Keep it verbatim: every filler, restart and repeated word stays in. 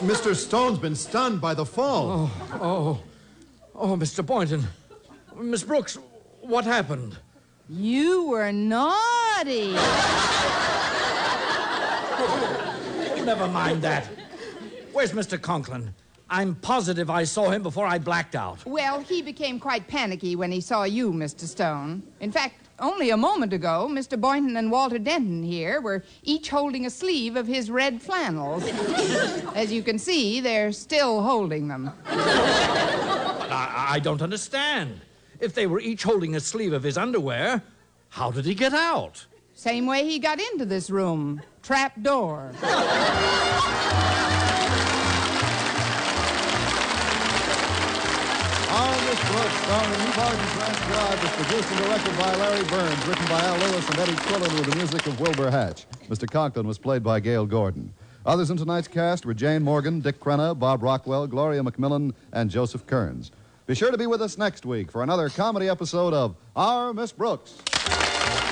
Mister Stone's been stunned by the fall. Oh, oh, oh, Mister Boynton. Miss Brooks, what happened? You were naughty. Never mind that. Where's Mister Conklin? I'm positive I saw him before I blacked out. Well, he became quite panicky when he saw you, Mister Stone. In fact, only a moment ago, Mister Boynton and Walter Denton here were each holding a sleeve of his red flannels. As you can see, they're still holding them. I, I don't understand. If they were each holding a sleeve of his underwear, how did he get out? Same way he got into this room. Trap door. Our Miss Brooks, starring Lee Barton, transcribed, was produced and directed by Larry Burns, written by Al Lewis and Eddie Quillen with the music of Wilbur Hatch. Mister Conklin was played by Gail Gordon. Others in tonight's cast were Jane Morgan, Dick Crenna, Bob Rockwell, Gloria McMillan, and Joseph Kearns. Be sure to be with us next week for another comedy episode of Our Miss Brooks.